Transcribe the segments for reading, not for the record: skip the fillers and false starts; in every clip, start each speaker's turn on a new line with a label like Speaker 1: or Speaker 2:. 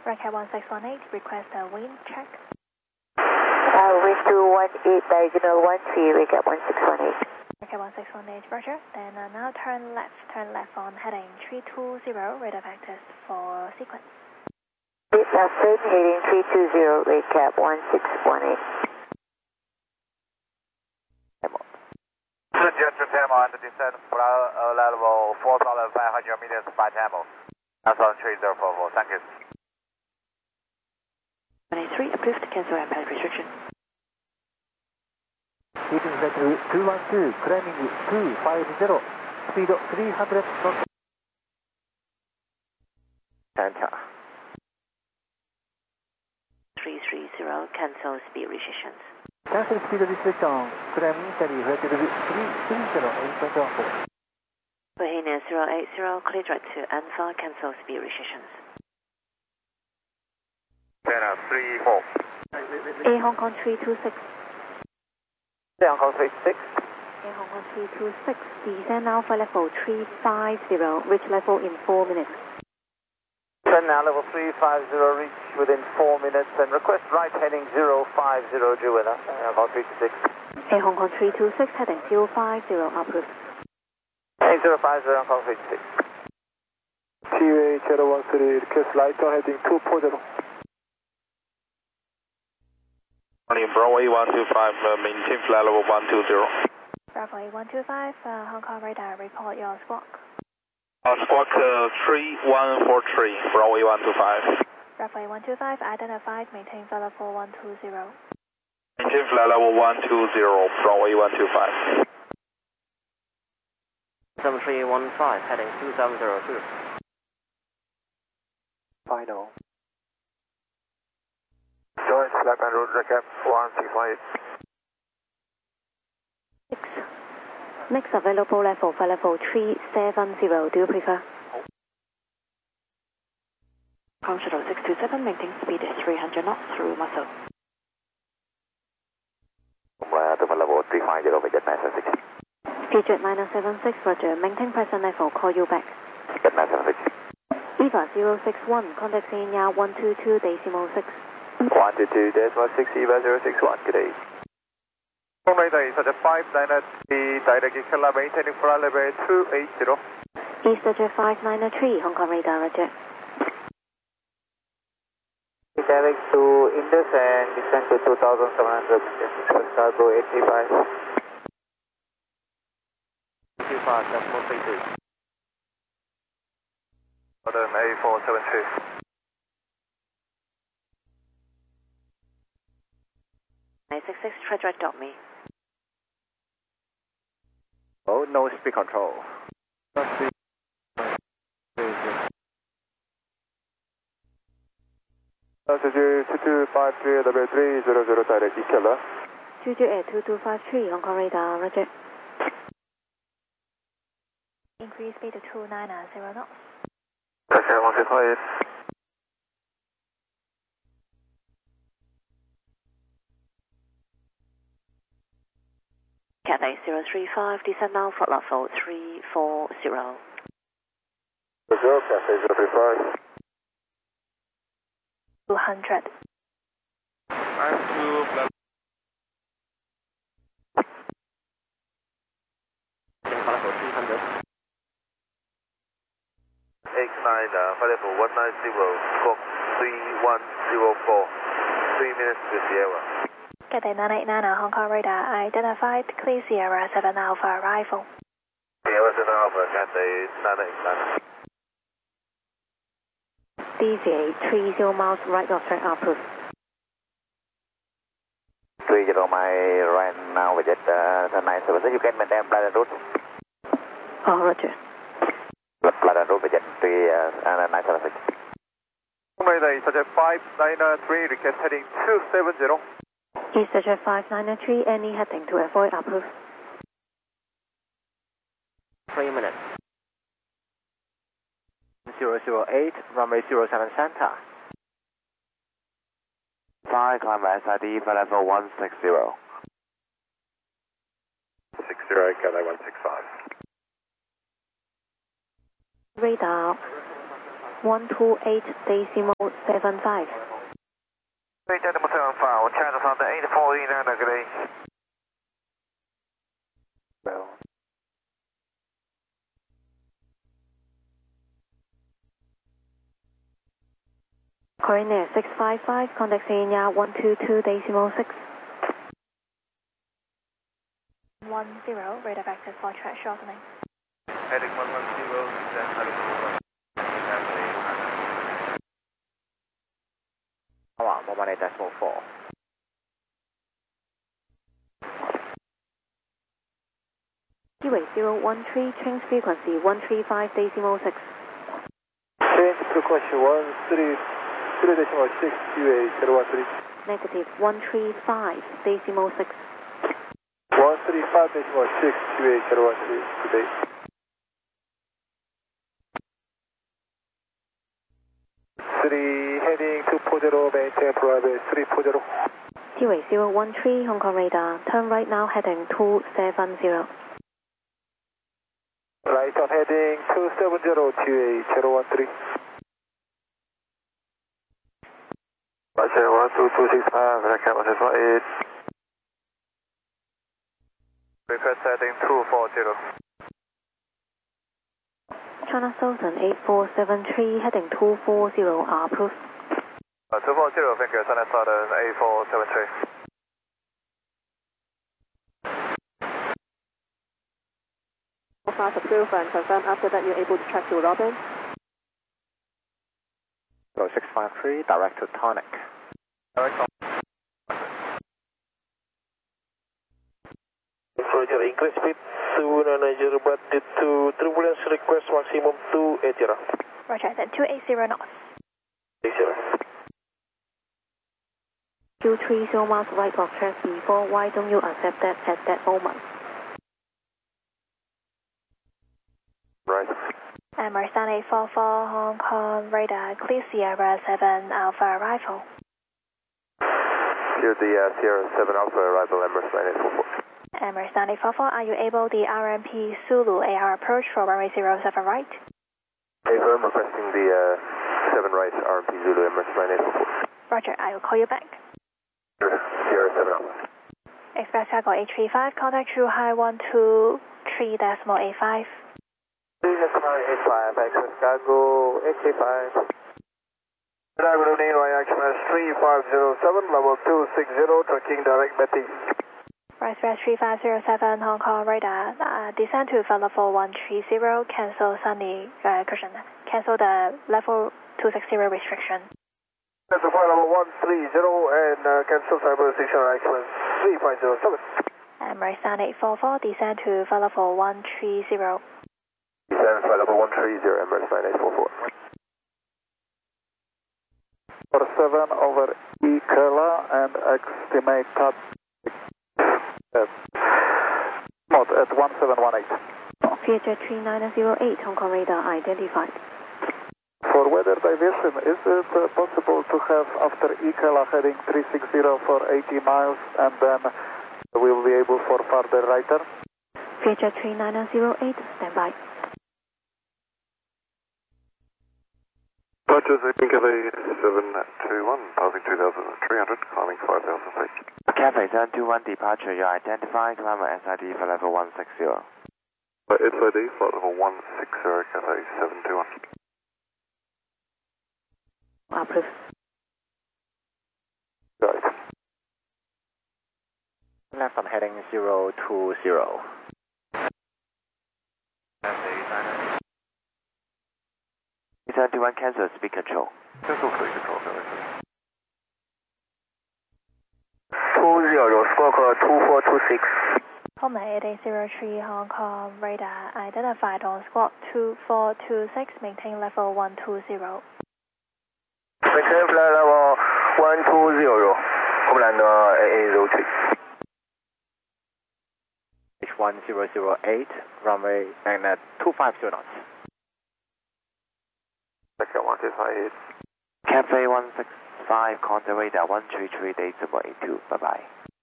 Speaker 1: Redcat 1618, request a wind check.
Speaker 2: Wind 218, diagonal 13, Redcat 1618.
Speaker 1: Redcat 1618, roger. Then now turn left on heading 320, radar vectors for sequence.
Speaker 2: Left turn heading 320, Redcat 1618.
Speaker 3: Jet to Tammo on the descent, level 4,500 meters by Tammo. That's on 3044, thank you.
Speaker 1: 23, approved to cancel airpad restriction.
Speaker 4: Keeping vector 212, climbing 250, speed 300 knots.
Speaker 5: Santa.
Speaker 1: 330, cancel speed restrictions.
Speaker 4: Cancel speed restriction, climbing Italy, vector 330, airport offer.
Speaker 1: Bohemia 080, clear direct to Alpha, cancel speed restrictions.
Speaker 3: China 34.
Speaker 1: A Hong Kong 326.
Speaker 5: Hong Kong 36.
Speaker 1: A Hong Kong 326, descend Alpha level 350, reach level in 4 minutes.
Speaker 5: Descend now level 350, reach within 4 minutes and request right heading 050 due winner, Hong Kong 326.
Speaker 1: A Hong Kong 326, heading 050, approved.
Speaker 5: Heading 050, Hong Kong 326.
Speaker 4: TUA 013, request light on heading 240.
Speaker 3: Bravo 125, maintain flight level 120.
Speaker 1: Bravo 125, Hong Kong radar, report your squawk.
Speaker 3: Squawk 3143, Bravo 125.
Speaker 1: Bravo 125, identified, maintain flight level 120.
Speaker 3: Maintain flight level 120, Bravo 125.
Speaker 5: 7315, heading 2702.
Speaker 4: Final.
Speaker 3: Joint flag and route recap 1618.
Speaker 1: 6. Next available level, flight level 370, do you prefer? Ground shuttle 627, maintain speed 300 knots through muscle.
Speaker 5: To level 350, Jet 976.
Speaker 1: Jet 976, roger, maintain present level, call you back.
Speaker 5: Jet 976.
Speaker 1: EVA 061, contact Senior 122 decimal 6.
Speaker 5: 122 decimal 6, EVA 061, good day.
Speaker 3: Radar is at 593, direct Ikela, maintaining flight level 280.
Speaker 1: EasterJet 593, Hong Kong radar, roger.
Speaker 5: Direct to Indus and descend to 2,700 meters, cargo 835. 25, that's 132.
Speaker 3: Modern A472.
Speaker 1: A66, try direct dot me.
Speaker 5: Oh, no speed control.
Speaker 4: Altitude 2253, level 300, direct Ikela.
Speaker 1: Air 2253, Hong Kong radar, roger. Increase speed to 290 knots.
Speaker 3: Redcat 125.
Speaker 1: Cathay 035, descend now, flight level 340.
Speaker 3: Cathay 035.
Speaker 1: 200.
Speaker 3: I'm to flight.
Speaker 5: Flight level 300.
Speaker 3: X9, flight level 190, squawk 3104. 3 minutes to Sierra.
Speaker 1: Cathay 989, Hong Kong radar, identified, clear Sierra 7 Alpha arrival.
Speaker 3: Sierra 7 Alpha, Cathay 989.
Speaker 1: Deviate 30 miles right of track, approved.
Speaker 5: 30 mile right now with Jet 976, you can maintain flight and route.
Speaker 1: Oh, roger.
Speaker 5: Flight and route with Jet 976.
Speaker 3: Radar is at 593, request heading 270.
Speaker 1: EasterJet 593, any heading to avoid, approved.
Speaker 5: 3 minutes. 008, runway 07 Santa. 5, climb SID, flight level 160.
Speaker 3: 60, Cathay 165.
Speaker 1: Radar 128.75.
Speaker 3: 3.75, channel from the 849 degree.
Speaker 5: Well.
Speaker 1: Korean 655, contact Sanya 122.6. 10, radar vector for track shortening.
Speaker 3: Heading 110, then heading
Speaker 5: 118.4.
Speaker 1: Keyway 013, change frequency 135.6.
Speaker 5: Change frequency 130.6, QA 013.
Speaker 1: Negative 135.6.
Speaker 5: 135.6, QA 013 today. Heading 240, maintain private 340.
Speaker 1: Keyway 013, Hong Kong radar, turn right now heading 270.
Speaker 5: Right on heading 270, QA 013.
Speaker 3: Roger, 12265, Radar 168. Request heading 240.
Speaker 1: China Southern 8473, heading 240, approved.
Speaker 3: 240, thank you, China Southern 8473.
Speaker 6: Fast approved and confirm after that you're able to track to Robin.
Speaker 5: 0653, direct to Tonic.
Speaker 7: Roger, increase speed to 990, but due to turbulence request maximum 280.
Speaker 1: Roger, then 280 knots.
Speaker 7: 80.
Speaker 1: Q30 miles right of track before, why don't you accept that at that moment?
Speaker 3: Right.
Speaker 1: Emerson 844, Hong Kong radar, clear Sierra 7 Alpha arrival.
Speaker 3: Clear the Sierra 7 Alpha arrival, Emerson 844.
Speaker 1: Emerson 844, are you able the RMP Zulu AR approach for runway 07 right?
Speaker 3: Affirm, requesting the 7 right RMP Zulu, Emerson 844.
Speaker 1: Roger, I will call you back.
Speaker 3: Sierra 7 Alpha.
Speaker 1: Express Cargo 835, contact True High 123.85.
Speaker 5: 3.85, Express Cargo 835.
Speaker 3: Good evening, Royal Express 3507, level 260, tracking direct Betty.
Speaker 1: Express 3507, Hong Kong radar, descend to level 130, cancel Sunny cushion, cancel the level 260 restriction.
Speaker 3: Cancel flight level 130 and cancel cyber station Express 3507.
Speaker 1: Emerson 844, descend to level 130.
Speaker 3: Descend flight level 130, Emerson 844.
Speaker 5: 47 over E Kerala and estimate cut mod at 1718.
Speaker 1: Future 3908, Hong Kong radar identified.
Speaker 5: For weather diversion, is it possible to have after E Kerala heading 360 for 80 miles and then we will be able for further right turn?
Speaker 1: Future 3908, stand by.
Speaker 3: Roger, Cafe 721, passing 2,300, climbing 5,000 feet.
Speaker 8: Cafe 721 departure, you are identified, climb SID for level 160.
Speaker 3: SID, flight level 160, Cafe 721.
Speaker 1: Approved.
Speaker 5: Right. Left on heading 020.
Speaker 8: 721 cancel speed control.
Speaker 3: Cancel speed control,
Speaker 2: 20, squawk 2426.
Speaker 1: Homeland 8803 Hong Kong radar identified on squawk 2426, maintain level 120.
Speaker 2: Maintain flight level 120, Homeland 8803.
Speaker 5: H1008, runway and 250 knots.
Speaker 3: Second 165.
Speaker 8: Cafe 165, contact radar 133.82, bye-bye.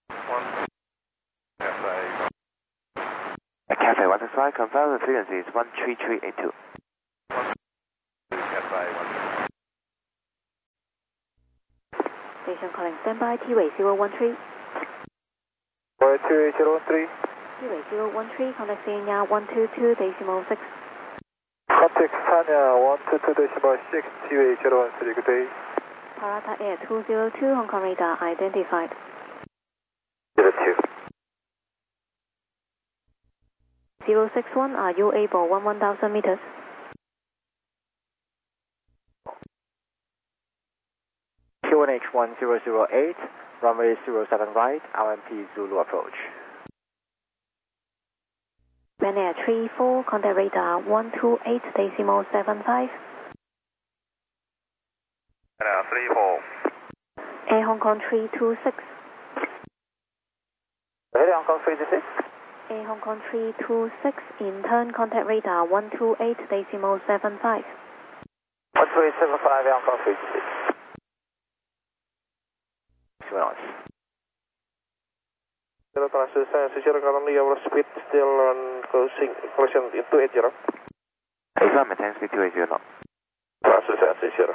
Speaker 8: Cafe 165, confirm the frequency is 133.82.
Speaker 3: Cafe 133.
Speaker 6: Station calling standby, T-Way 013.
Speaker 5: Boy 28013.
Speaker 6: T-Way 013, contact Sanya 122.6.
Speaker 5: Contact Sanya 122.6, T-Way 013, good day.
Speaker 6: Parata Air 202, Hong Kong radar identified.
Speaker 2: 02.
Speaker 6: 061, are you able 11,000 meters?
Speaker 4: QNH 1008, runway 07 right, RMP Zulu approach.
Speaker 6: Ben Air 34, contact radar 128.75.
Speaker 3: 34.
Speaker 6: Air Hong Kong 326.
Speaker 4: Air Hong Kong 326.
Speaker 6: Air Hong Kong 326, in turn contact radar 128.75.
Speaker 4: 12875, Air Hong Kong 326. 2 knots.
Speaker 7: Transfer Science currently our speed still on collision in 280.
Speaker 8: Confirm maintain speed 280 knots.
Speaker 7: Transfer Science 0.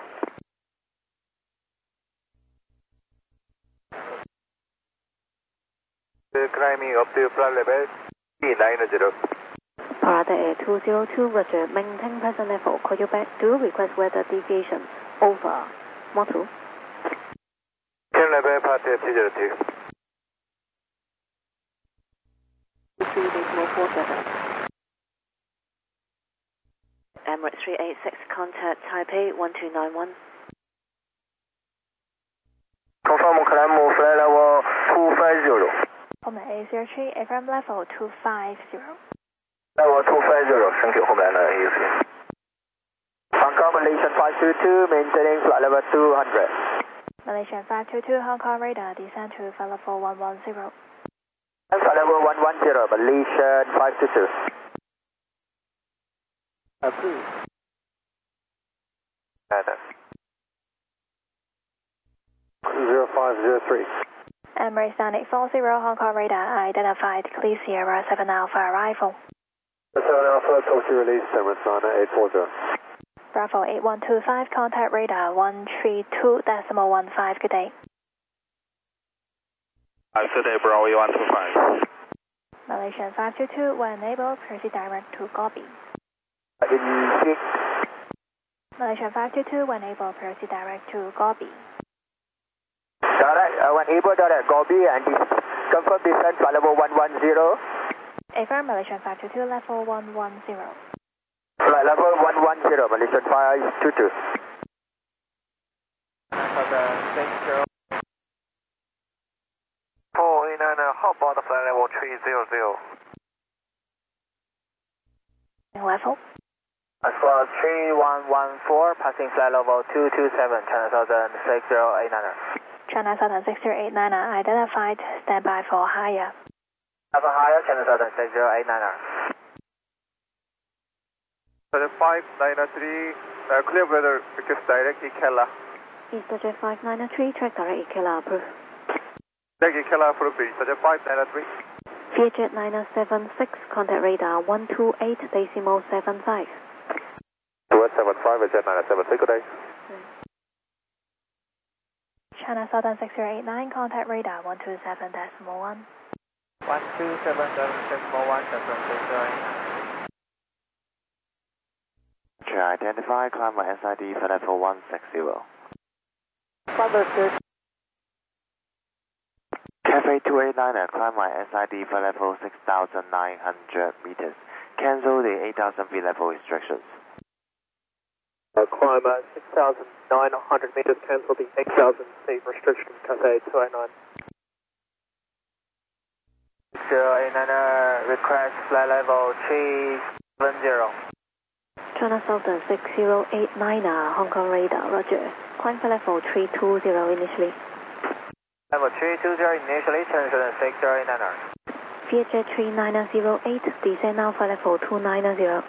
Speaker 2: Climbing up to flight level 390.
Speaker 6: Parata Air 202, roger, maintain present level, call you back, do request weather deviation, over, Motu.
Speaker 2: 10 level party 302.
Speaker 6: 3.47. Emirates 386, contact Taipei 1291.
Speaker 2: Confirm climb flight level 250.
Speaker 1: Homeland A03, affirm level 250.
Speaker 2: Level 250, thank you, Homeland A03.
Speaker 4: Hong Kong Malaysian 522, maintaining flight level 200.
Speaker 1: Malaysian 522, Hong Kong radar, descend to flight level 110.
Speaker 4: Flight level 110, Malaysian 522. Approved. 0503.
Speaker 1: Emirates 9840, Hong Kong radar, identified, clear Sierra 7 Alpha arrival.
Speaker 5: 7 Alpha, talk to release, Emirates 9840.
Speaker 1: Bravo 8125, contact radar 132.15, good day.
Speaker 3: Good day, Bravo 8125.
Speaker 1: Malaysian 522, when able, proceed direct to Gobi. Malaysian 522, when able, proceed direct to Gobi.
Speaker 4: Direct, when able, direct Gobi and confirm descent flight level 110.
Speaker 1: Affirm Malaysian 522, level 110.
Speaker 4: Flight level 110, Malaysian 522.
Speaker 5: Thank you.
Speaker 3: 489, hot board flight level 300.
Speaker 1: Level.
Speaker 4: Squad 3114, passing flight level 227, China Southern 6089.
Speaker 1: China Southern 6089, identified, standby for higher.
Speaker 4: Have a higher, China Southern 6089.
Speaker 5: 593, clear weather, request direct Ikela.
Speaker 6: Easter Jet 593, track direct Ikela approved.
Speaker 5: Direct Ikela approved, Easter Jet 593.
Speaker 6: Vietjet 976, contact radar 128.75.
Speaker 7: 2875, Vietjet 976, good day.
Speaker 1: China Southern 6089, contact radar 127.1.
Speaker 5: 127.1,
Speaker 8: Identify, climb my SID for level 160. Cafe 289, climb my SID for level 6,900 meters. Cancel the 8,000 feet level restrictions.
Speaker 7: Climb at 6,900 meters, cancel the 8,000 feet restriction, Cafe 289.
Speaker 4: 089, request flight level 370.
Speaker 6: China Southern 6089, Hong Kong radar, roger. Climb for level 320 initially.
Speaker 4: Level 320 initially, China Southern 6089.
Speaker 6: Vietjet 3908, descend now for level 290.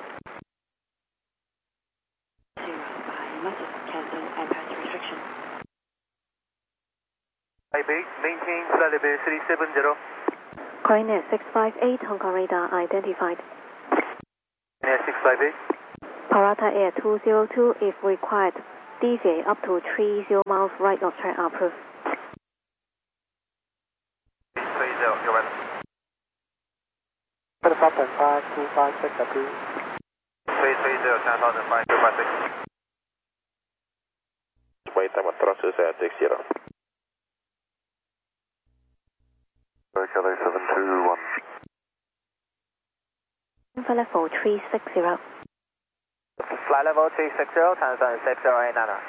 Speaker 6: Cancel airpass restriction.
Speaker 2: Taipei, maintain flight level 370.
Speaker 6: Coordinate 658, Hong Kong radar identified.
Speaker 2: 658.
Speaker 6: Parata Air 202, if required, deviate up to 30 miles right of track approved.
Speaker 3: your weather.
Speaker 4: Southern 5256 approved.
Speaker 3: 330, channel southern 5256.
Speaker 7: Wait, I'm at thrusters at 60.
Speaker 2: Cathay 721.
Speaker 6: For level 360.
Speaker 9: Flight level 360, transfer 6089.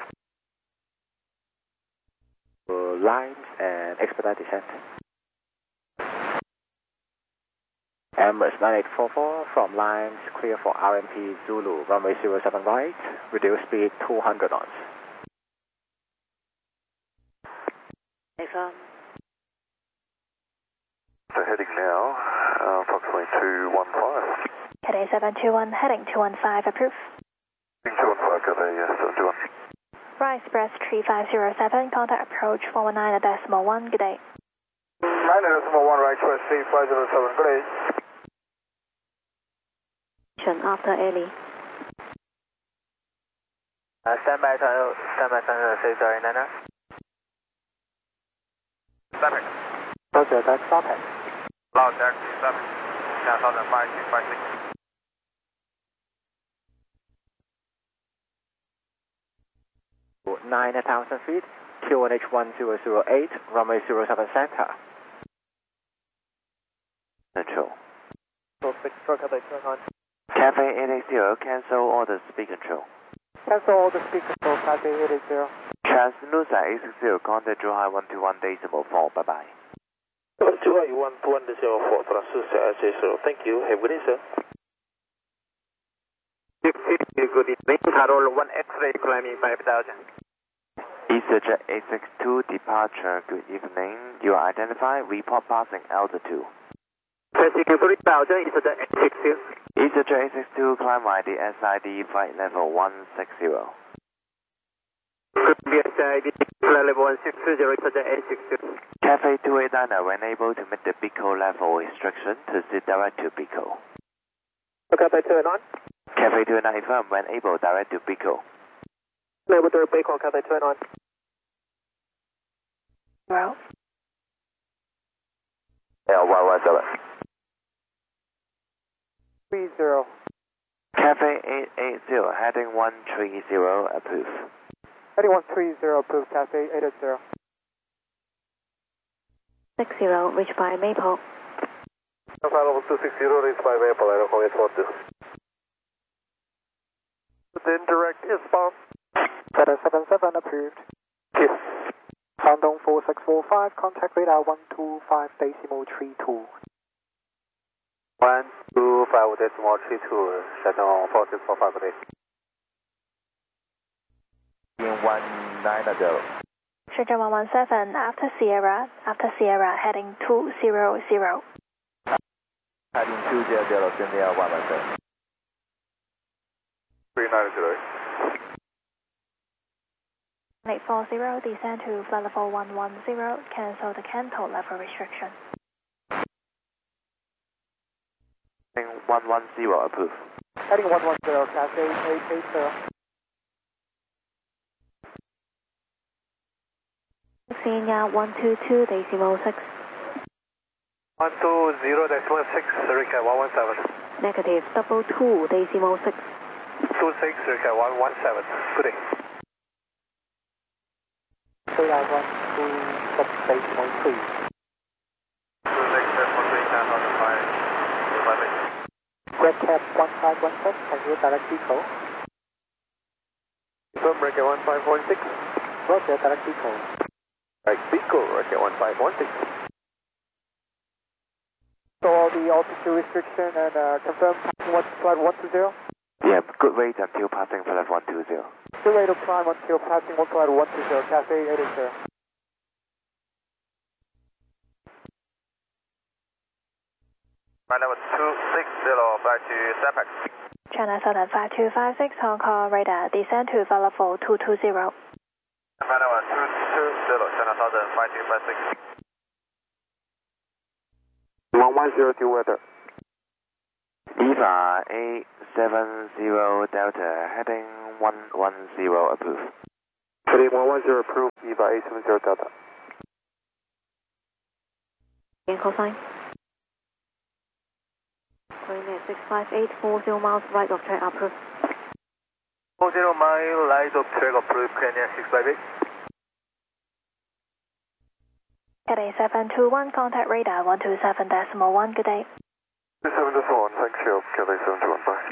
Speaker 4: Lines and expedite descent. Emirates 9844 from lines clear for RMP Zulu, runway 07 right, reduce speed 200 knots.
Speaker 6: Affirm.
Speaker 2: So heading now, approximately 215.
Speaker 1: Cathay 721, heading 215, approved.
Speaker 2: Heading 215, Cathay 721.
Speaker 1: Right, express 3507, contact approach 419.1, good day.
Speaker 3: 9.1, right, express 3507, good day.
Speaker 6: After Ellie.
Speaker 9: Standby tunnel 609.
Speaker 3: Traffic.
Speaker 4: Roger, that's Starpack.
Speaker 3: Loud taxi, traffic. Channel southern 5256.
Speaker 4: To 9,000 feet, QNH 1008, runway 07 center.
Speaker 8: Control.
Speaker 9: So 6 for Cathay 29.
Speaker 8: Cathay 880, cancel all the speed control.
Speaker 4: Cancel all the speed control, Cathay 880.
Speaker 8: Transnusa 860, contact Zhuhai 121.4, bye bye.
Speaker 7: 121.4, thrusters at 80. Thank you. Have a good day, sir.
Speaker 9: Good evening, Carol 1 X-ray climbing 5000.
Speaker 8: EasterJet 862, departure, good evening. You are identified, report passing altitude.
Speaker 9: Passing 3000, is the X60.
Speaker 8: EasterJet 862, climb by the SID flight level 160.
Speaker 9: SID flight level 160, is the X60.
Speaker 8: Cathay 289, when able to meet the BICO level restriction to sit direct to BICO.
Speaker 9: Cathay 29.
Speaker 8: Cathay 289, firm when able direct to BICO.
Speaker 9: Level 3 BICO, Cathay 29.
Speaker 1: Zero.
Speaker 2: Yeah, 117.
Speaker 4: 30.
Speaker 8: Cathay 880, heading 130, approved.
Speaker 4: Heading 130, approved, Cathay 880.
Speaker 6: 60, reached by Maple.
Speaker 7: Flight level 260, reached by Maple, I don't know what to.
Speaker 5: Then direct eastbound.
Speaker 4: Cathay 77, approved.
Speaker 5: Yes.
Speaker 4: Shandong 4645, contact radar 125.32.
Speaker 5: 125.32, Shandong 4645, good day.
Speaker 2: In 190.
Speaker 1: Shenzhen 117, after Sierra, heading 200.
Speaker 2: Heading 200, Sierra 117.
Speaker 3: 390.
Speaker 1: 840, descend to flight level 110, cancel the Kanto level restriction.
Speaker 8: Heading 110, approved.
Speaker 4: Heading 110, Cathay 880.
Speaker 6: Xenia 122.6.
Speaker 3: 120.6, recap 117.
Speaker 6: Negative 222.6.
Speaker 3: 26, recap 117. Good day.
Speaker 4: Radar 127.3.
Speaker 3: 26.3, channel southern 5.
Speaker 4: Red Cap 1516, can you direct BICO?
Speaker 5: Confirm, Recce 1516.
Speaker 4: Roger, direct BICO.
Speaker 5: Right, BICO, Recce 1516.
Speaker 4: So all the altitude restriction and confirm flight 120.
Speaker 8: Yeah, good rate until passing flight 120.
Speaker 4: Still rate of climb until passing flight 120, Cathay 880.
Speaker 3: Flight level 260, back to Sapac.
Speaker 1: China Southern 5256, Hong Kong radar, descend to flight level 220.
Speaker 3: Flight level 220, China Southern 5256.
Speaker 5: 1102 weather.
Speaker 8: EVA 870 Delta, heading 110, approved.
Speaker 5: Heading 110, approved, EVA 870 Delta.
Speaker 6: Again, call sign. Coordinate 65840 miles right of track approved.
Speaker 2: 40 mile right of track approved, Canadian 658.
Speaker 1: Cathay 721, contact radar 127.1, good day.
Speaker 3: 27.1, thank you, Cathay 721, bye.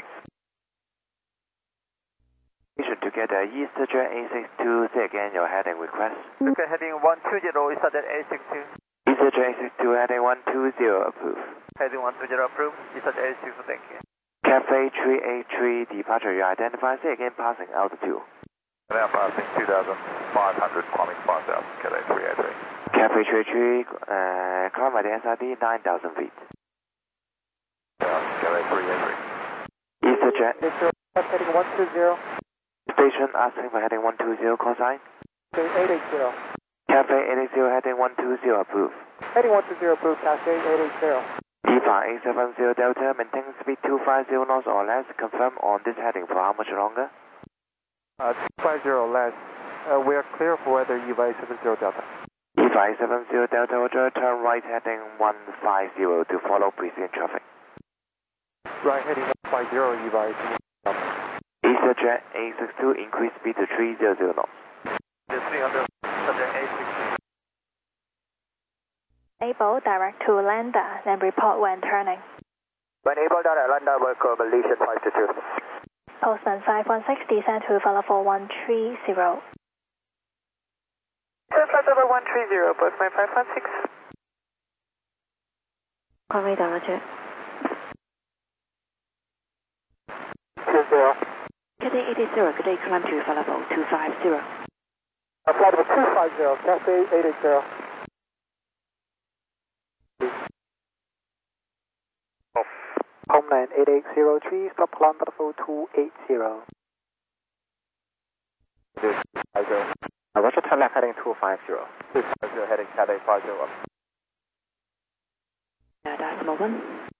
Speaker 8: To get EasterJet A62, say again your heading request.
Speaker 2: Okay, heading 120, EasterJet A62.
Speaker 8: EasterJet A62 heading 120 approved.
Speaker 2: Heading 120 approved, EasterJet A62, thank you.
Speaker 8: Cafe 383 departure, you identify, say again passing altitude.
Speaker 3: Now passing 2,500, climbing 5,000, Cathay 383.
Speaker 8: Cafe 383, climb by the SID 9,000 feet.
Speaker 3: Cathay 383.
Speaker 8: EasterJet.
Speaker 5: Heading 120.
Speaker 8: Station asking for heading 120, call sign.
Speaker 5: Okay, 880.
Speaker 8: Cafe 880 heading 120 approved.
Speaker 5: Heading 120 approved, Cafe 880.
Speaker 8: DFA 870 Delta, maintain speed 250 knots or less, confirm on this heading for how much longer?
Speaker 5: 250 less. We are clear for weather EVA 870 Delta.
Speaker 8: DFA 870 Delta, Roger, turn right heading 150 to follow preceding traffic.
Speaker 5: Right, heading 150 EVA 870 Delta.
Speaker 8: EasterJet A62, increase speed to 300 knots.
Speaker 2: 300, EasterJet A62.
Speaker 1: Able, direct to Lander, then report when turning.
Speaker 9: When able, direct Lander, Volco, Malaysian 522.
Speaker 1: Postman 516, descend to Falafel 130.
Speaker 5: Flight over 130, Postman 516.
Speaker 6: Call radar, Roger.
Speaker 5: 20.
Speaker 6: Cathay 80, good day, climb to Falafel 250.
Speaker 5: Flight over 250, Cafe 880. Homeland 8803, stop climb Falafel 280.
Speaker 4: Roger, turn left heading 250.
Speaker 2: 250, heading Cathay 50.
Speaker 6: Decimal 1.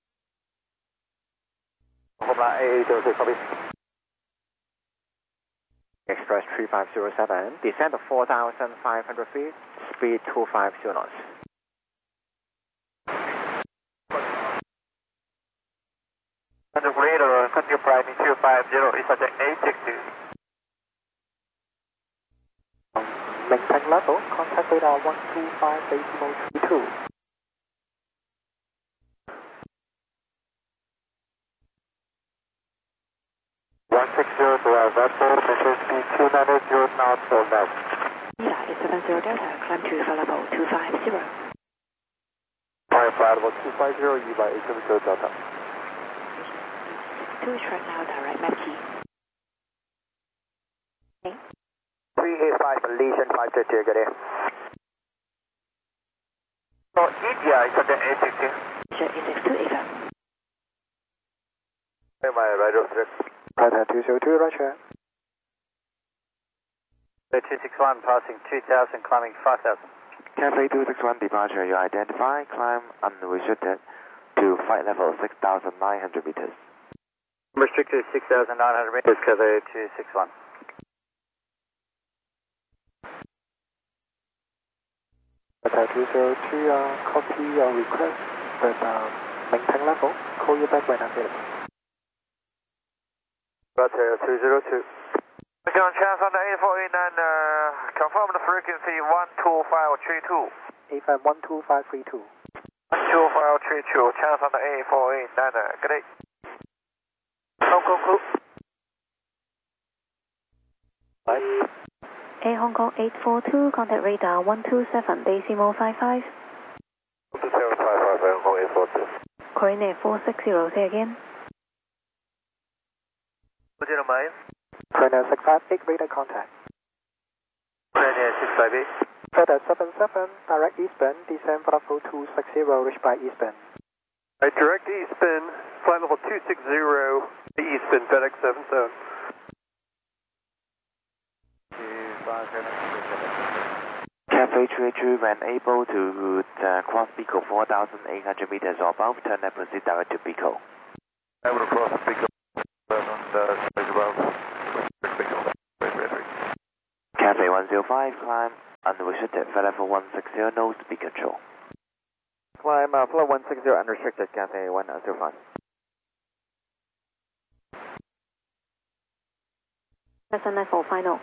Speaker 2: Homeland 8803, copy.
Speaker 4: Express 3507, descend to 4,500 feet, speed 250 knots.
Speaker 2: Under radar, continue priming 250, EasterJet A62.
Speaker 5: Maintain level, contact radar 125.32.
Speaker 7: 160 to our vessel, measure speed 290 knots or less.
Speaker 6: Mila 870 Delta, climb to Falafel 250.
Speaker 7: Fire flight about 250, EVA 870 Delta.
Speaker 6: 2 track now, direct map key.
Speaker 9: 385, Malaysian 522, good day.
Speaker 2: So, India, EasterJet A62.
Speaker 6: Jet A62 Eva.
Speaker 2: My right of track.
Speaker 5: Right at 202, Roger.
Speaker 2: 261, passing 2,000, climbing 5,000.
Speaker 8: Cafe 261 departure, you identify, climb unrestricted to flight level 6,900 meters.
Speaker 2: Restricted 6,900 meters, Cathay 261.
Speaker 5: At 202, copy your request, but maintain level. Call you back when available.
Speaker 2: Roger, 202. John chance on the 8489, confirm the frequency 12532.
Speaker 5: 85 12532.
Speaker 2: 12532, chance on the 8489, good day. Cool.
Speaker 6: Air Hong Kong 842, contact radar 127, decimal 55.
Speaker 3: 12755, Air Hong Kong 842.
Speaker 6: Coordinate 460, say again.
Speaker 2: 40 miles.
Speaker 5: Coordinate 658, radar contact.
Speaker 2: Coordinate 658.
Speaker 5: FedEx 77, direct eastbound, descend Falafel 260, reach by eastbound.
Speaker 7: Right, direct eastbound, flight level 260, eastbound, FedEx 77.
Speaker 8: Cafe 383, when able to cross Pico 4,800 meters or above, turn and proceed direct to Pico.
Speaker 3: Able to cross Pico and above.
Speaker 8: Cafe 105, climb unrestricted, flight level 160, no speed control.
Speaker 4: Climb flight 160 unrestricted, Cathay 105.
Speaker 6: Present level final.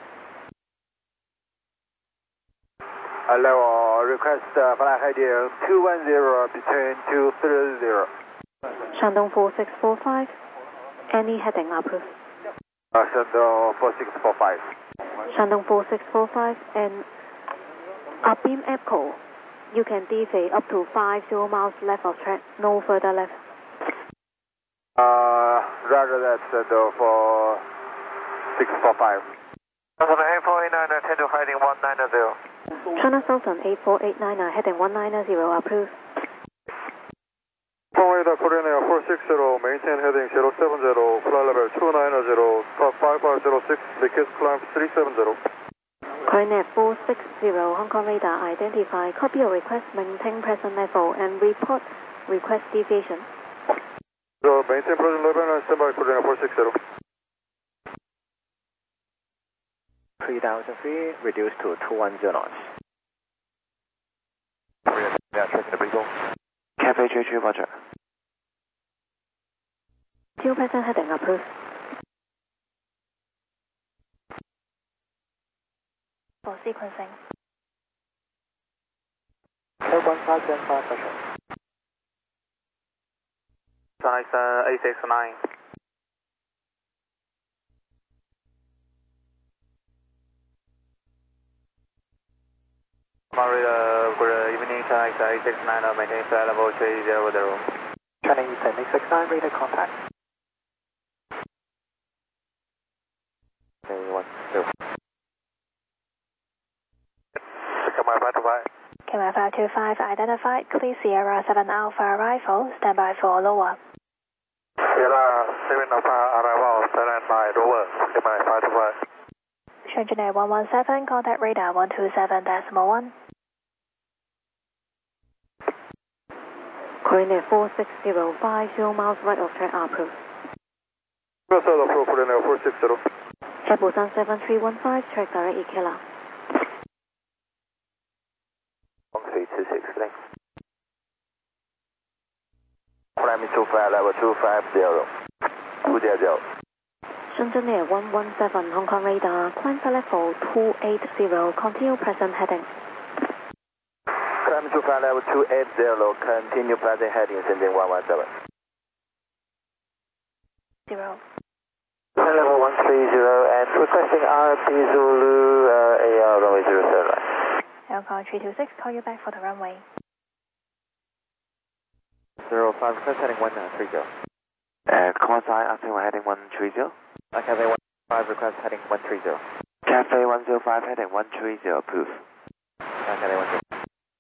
Speaker 3: Level request flight heading 210 between 230.
Speaker 6: Shandong 4645. Any heading approved.
Speaker 3: Shandong 4645.
Speaker 6: Shandong 4645 and Upbeam Echo. You can deviate up to 50 miles left of track, no further left.
Speaker 3: Roger that, Shandong 4645.
Speaker 2: Southern 8489, 10 to heading 190.
Speaker 6: China Southern 8489, heading 190, approved.
Speaker 5: Radar Korean Air 460, maintain heading 070, flight level 290, top 5506, request climb 370.
Speaker 6: Korean Air 460, Hong Kong radar identify, copy your request, maintain present level and report request deviation.
Speaker 5: So maintain present level and standby Korean Air 460.
Speaker 4: 3000 feet, reduced to 210 knots.
Speaker 3: Yeah, checking the people.
Speaker 8: Cafe 33, roger.
Speaker 6: Two present heading approved.
Speaker 1: For sequencing.
Speaker 4: K1575 pressure.
Speaker 9: Size 869. Good evening, China 869, maintain flight level 300.
Speaker 4: China Eastern 869, radar contact.
Speaker 3: Come on, 525.
Speaker 1: Camera 525 identified, clear Sierra 7 Alpha arrival, standby for lower.
Speaker 3: Sierra 7 Alpha arrival, standby lower. Come on, 525.
Speaker 1: Engineer 117, contact radar 127.1.
Speaker 6: Korean Air 460, 50 miles right of track approved.
Speaker 5: South approach Korean Air 460.
Speaker 6: Air Busan 7315, track direct Ikela.
Speaker 3: 1326, link. Climb to flight level 250. 200.
Speaker 6: Shenzhen Air 117, Hong Kong radar, climb flight level 280, continue present heading.
Speaker 3: Climb to flight level 280, continue present heading, Shenzhen 117.
Speaker 1: 0.
Speaker 3: Flight level 130 and requesting RP Zulu AR runway 07 right.
Speaker 1: Hong Kong 326, call you back for the runway.
Speaker 4: 05, request heading 130.
Speaker 8: Call sign asking for heading 130.
Speaker 4: Cafe 105, request heading 130.
Speaker 8: Cafe 105, heading 130, approved.
Speaker 4: Cafe 105.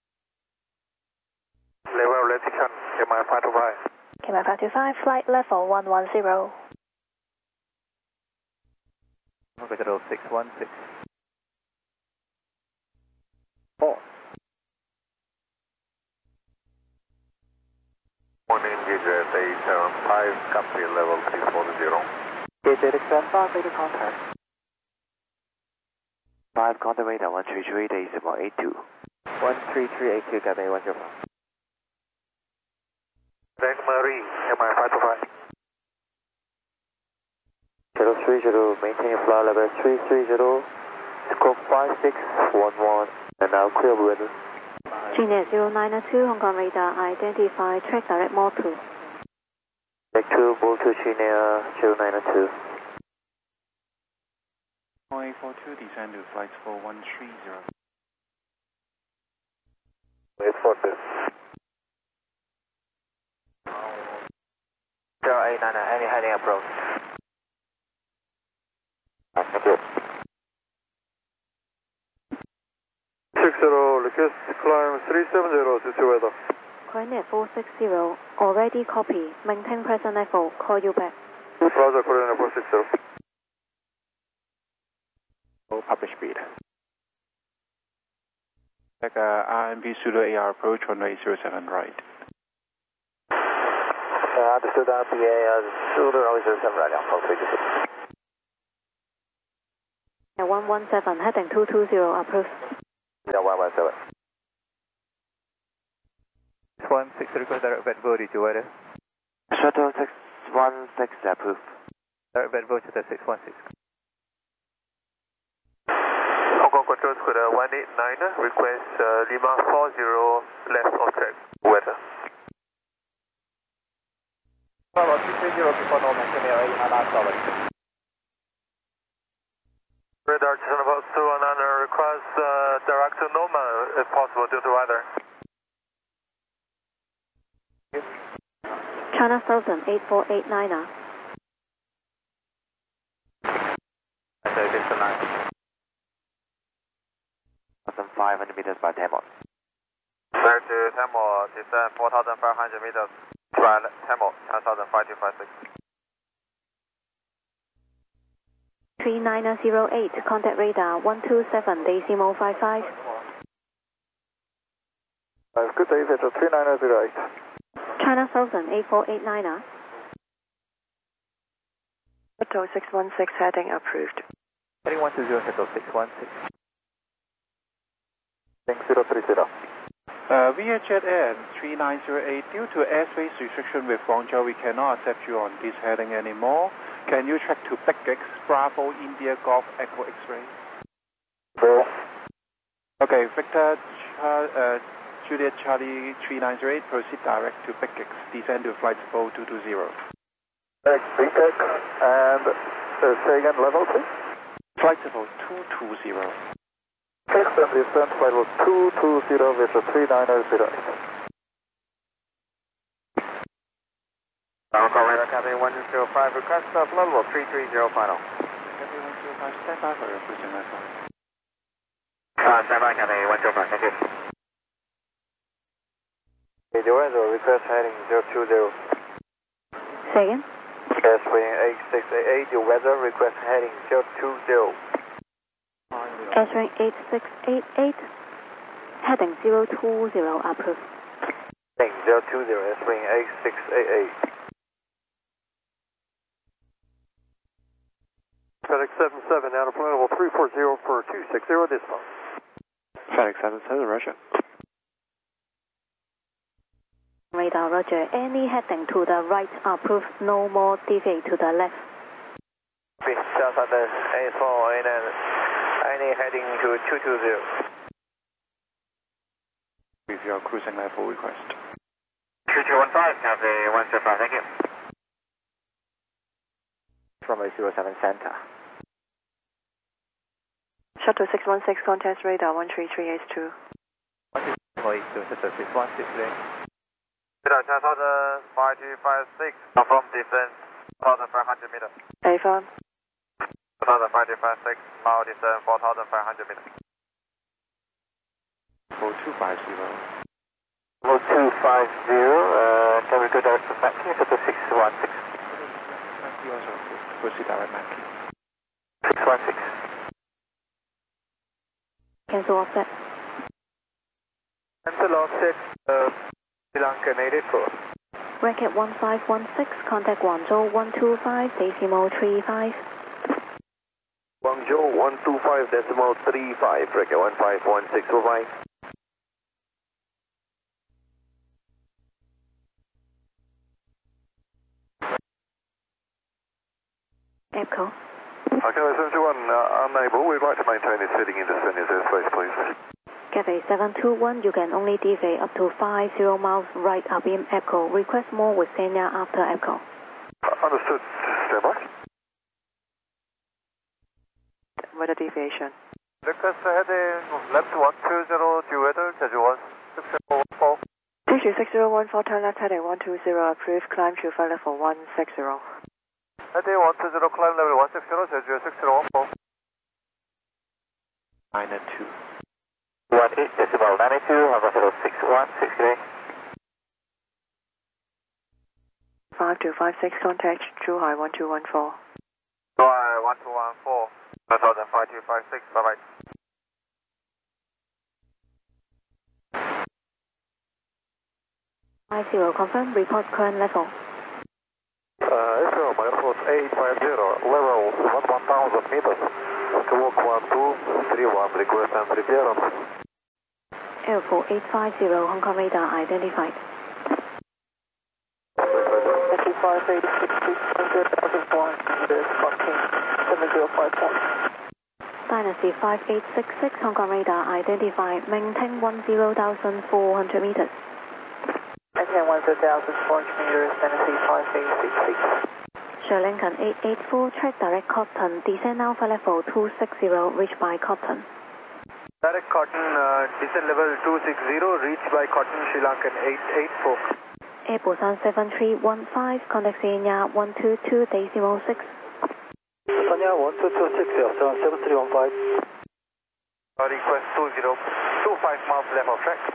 Speaker 3: Level restriction, MI 525.
Speaker 1: Camera 525, flight level 110.
Speaker 4: Hospital 616. 4.
Speaker 3: Morning, Gate 875, country level 340.
Speaker 4: Gate 875, radar contact.
Speaker 8: 5, contact radar 133, decimal 82.
Speaker 4: 13382, Cafe 105.
Speaker 3: Bank Marie, MI 525.
Speaker 4: 030, maintain flight level 330, scope 5611, and now clear of weather.
Speaker 6: Junior 0902, Hong Kong radar identify, track direct mode 2.
Speaker 4: Back to Bull to China 0902.
Speaker 10: 0842, descend to flight 4130.
Speaker 3: Wait for this.
Speaker 4: 089, any heading approach.
Speaker 3: Thank you.
Speaker 5: 60, request climb 370 to see weather.
Speaker 6: Korean Air 460, already copy, maintain present level, call you back.
Speaker 5: Roger, Korean Air 460.
Speaker 4: Publish speed.
Speaker 10: RMP Zulu AR approach runway 07 right.
Speaker 3: Understood, RPA Zulu runway 07 right, 236.
Speaker 6: Air 117, heading 220, approved.
Speaker 3: Yeah, 117.
Speaker 9: 616 request direct vet body to weather.
Speaker 8: Shuttle 616 approved.
Speaker 9: Direct vet body to 616.
Speaker 2: Hong Kong Control Square 189, request Lima 40 left of track, weather.
Speaker 5: Bravo 230 before no maintain solid.
Speaker 2: Radar Channel about 219, request direct to Noma if possible due to weather.
Speaker 6: China Southern 8489.
Speaker 9: Okay, this is 9.
Speaker 8: 1,500 meters by Tamil.
Speaker 3: Clear to Tamil, descend 4,500 meters by Tamil, 10,5256.
Speaker 6: 3908, contact radar 127.55.
Speaker 5: Good day, Victor 3908.
Speaker 6: China Southern 8489.
Speaker 1: Hotel 616 heading approved.
Speaker 9: Heading 120, Hotel 616.
Speaker 5: Heading 030.
Speaker 10: Via Jet Air 3908, due to airspace restriction with Guangzhou, we cannot accept you on this heading anymore. Can you track to Big X, Bravo, India, Golf, Echo, X-ray? Okay, Victor, Juliet, Charlie 3908, proceed direct to Big X, descend to flight level 220.
Speaker 5: Big X, and say again, level please?
Speaker 10: Flight level 220.
Speaker 5: X and descent flight level 220 with 3908.
Speaker 3: Hong Kong Radar Cafe 105, request flight level 330 final.
Speaker 10: Cafe 105, stand by for your cruising level.
Speaker 3: Stand by Cafe 105, thank you. The weather, request heading 020.
Speaker 6: Say again?
Speaker 3: Airspring 8688, the weather, request heading 020.
Speaker 6: Airstream 8688, heading 020, approved.
Speaker 3: Heading 020, Airspring 8688.
Speaker 2: FedEx 77, out of flight level 340 for 260, dispatch.
Speaker 8: FedEx 77, Russia.
Speaker 6: Radar, roger. Any heading to the right, approved. No more deviate to the left.
Speaker 3: South Southern 8489, any heading to 220.
Speaker 10: With your cruising level request.
Speaker 3: 2215, Cafe 105, thank you.
Speaker 4: From a 07 center.
Speaker 1: Shuttle 616, contact radar 13382.
Speaker 9: 616.
Speaker 3: Radar 10,5256, confirm descent 4,500 meters.
Speaker 1: Affirm.
Speaker 3: 4,556, now descend 4,500 meters.
Speaker 10: 0250.
Speaker 3: 0250, can we go direct to Mackie for the 616?
Speaker 10: Mackie also proceed direct Mackie.
Speaker 3: 616.
Speaker 6: Cancel offset.
Speaker 2: Cancel offset, Sri Lanka 84.
Speaker 6: Bracket 1516, contact Guangzhou 125.35.
Speaker 2: Guangzhou 125.35, bracket 1516, bye-bye.
Speaker 6: Echo.
Speaker 2: Okay, 71, unable. We'd like to maintain this heading into Senior's airspace, please.
Speaker 6: Cafe 721, you can only deviate up to 50 miles right upbeam Echo. Request more with Senior after Echo.
Speaker 2: Understood. Stand by.
Speaker 1: Weather deviation.
Speaker 2: Request heading left 120, due weather, schedule 16014.
Speaker 1: Taxi 6014, turn left heading 120, approved, climb to flight level 160.
Speaker 2: Heading 120, climb level 160, schedule 6014.
Speaker 10: 992.
Speaker 3: 18 decimal 92, Honda 616,
Speaker 1: 5256, contact Zhuhai 1214.
Speaker 3: Zhuhai 1214, 10,5256, bye-bye.
Speaker 6: Confirm, report current level.
Speaker 2: Israel, my airport 850, level 1,000 meters. Squawk 1231, request and repair.
Speaker 6: Airport 850, Hong Kong radar identified. Dynasty 5866, Hong Kong radar identified, maintain 10,400 meters.
Speaker 11: Maintain 10,400 meters, Dynasty 5866.
Speaker 6: Sir Lincoln 884, track direct Cotton, descend Alpha level 260, reach by Cotton.
Speaker 9: Direct Cotton, descent level 260, reach by Cotton, Sri Lankan 884.
Speaker 6: Air Busan 7315, contact Senior 122.6.
Speaker 11: Sanya 122.6, 7315.
Speaker 3: Request 2025 miles left of track.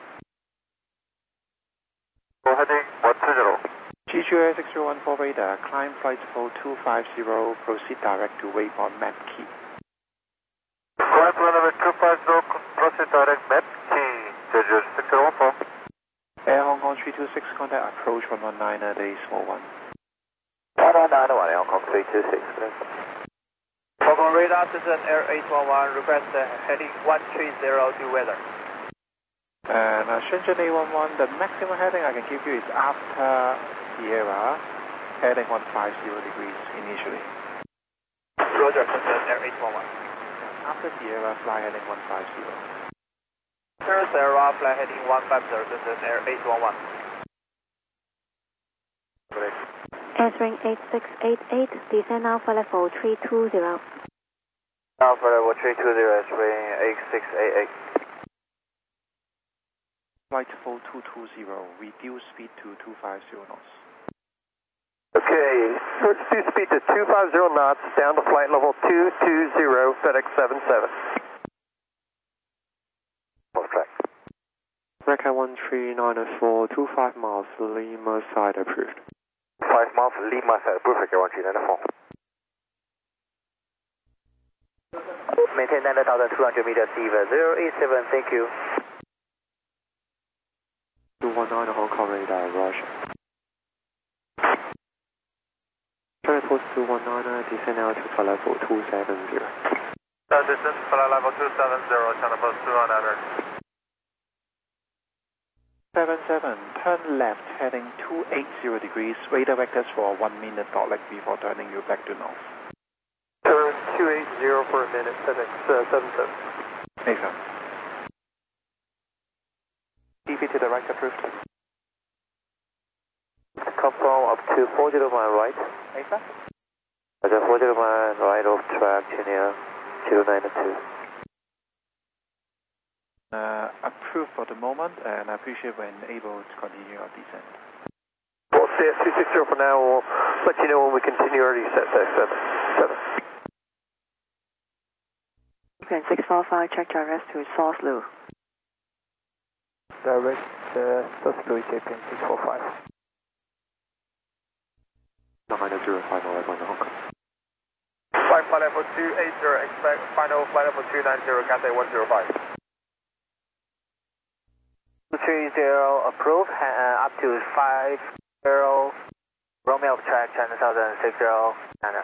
Speaker 3: Go heading 120.
Speaker 10: GQA 6014 radar, climb flight level 250, proceed direct to waypoint Map Key.
Speaker 3: Climb level 250, proceed direct Map Key, Jeju 6014.
Speaker 10: Air Hong Kong 326, contact approach 119 days 41.
Speaker 3: 119 Hong Kong 326.
Speaker 9: Hong Kong radar, Citizen Air 811, request heading 130 to weather.
Speaker 10: And Shenzhen A11, the maximum heading I can give you is after Sierra, heading 150 degrees initially.
Speaker 9: Roger, Citizen Air 811.
Speaker 10: After Sierra, fly heading 150.
Speaker 9: Sierra, fly heading 150, Citizen Air 811.
Speaker 6: Answering 8688, descend Alpha level 320.
Speaker 3: Alpha level 320, answering 8688.
Speaker 10: Flight level 220, reduce speed to 250 knots.
Speaker 2: Okay, reduce speed to 250 knots, down to flight level 220, FedEx 77.
Speaker 3: Off track.
Speaker 8: Record 13904, 25 miles, Lima side approved.
Speaker 3: 5 miles, Lima side approved, 13904.
Speaker 11: Maintain 9,200 meters, EVA 087, thank you.
Speaker 8: 219 Hong Kong radar, Roger. Transport 219, descend now to flight level 270.
Speaker 3: Descend to flight level 270, channel bus 219.
Speaker 10: 77, turn left, heading 280 degrees, radar vectors for 1 minute dotleg before turning you back to north.
Speaker 2: Turn 280 for a minute, FedEx 77.
Speaker 10: Excellent.
Speaker 11: DP to the right approved. Confirm up to 40 mile right.
Speaker 9: Asa?
Speaker 11: Roger, 40 mile right off track, Chenier 092.
Speaker 10: Approved for the moment, and I appreciate when able to continue our descent.
Speaker 2: We'll stay at 260 for now. We'll let you know when we continue our descent. 7.
Speaker 11: 645, check direct to South Lu.
Speaker 9: Direct South Louis, JPN 645.
Speaker 8: 905 Hong Kong.
Speaker 3: Flight level 280, expect final flight level 290, Cathay 105.
Speaker 11: 230 approved, up to 50, Romeo track 10,060, Anna.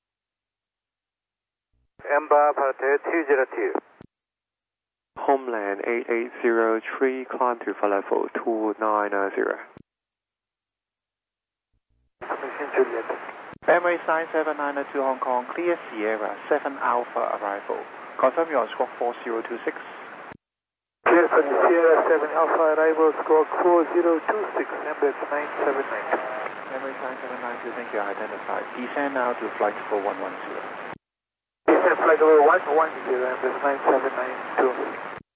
Speaker 3: Ember Parate 202.
Speaker 8: Homeland 8803, climb to flight level 290.
Speaker 10: Emirates 9792 Hong Kong, clear Sierra, 7 Alpha arrival. Confirm your squawk 4026.
Speaker 2: Clear for Sierra 7 Alpha arrival, squawk 4026, Emirates 979.
Speaker 10: Emirates 9792, thank you, identified. Descend now to flight level 110.
Speaker 2: Descend flight level 110, Emirates 9792.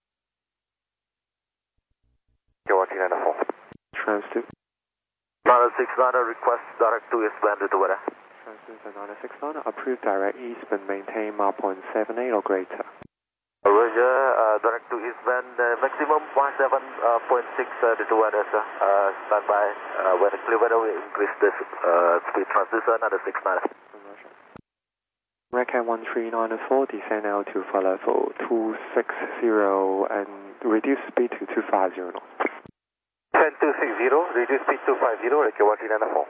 Speaker 3: You're 194.
Speaker 8: Transit.
Speaker 3: 969, request direct to eastbound to weather.
Speaker 8: Transit 969, approved direct eastbound, maintain Mach 0.78 or greater.
Speaker 3: Roger, direct to eastbound, maximum 17.6 to weather, sir. Stand by. When it's clear weather, we increase the speed transition at the 69.
Speaker 8: Record 13904, descend now to flight level 260 and reduce speed to 250 knots.
Speaker 3: 10260, reduce speed to 50, Record 13904.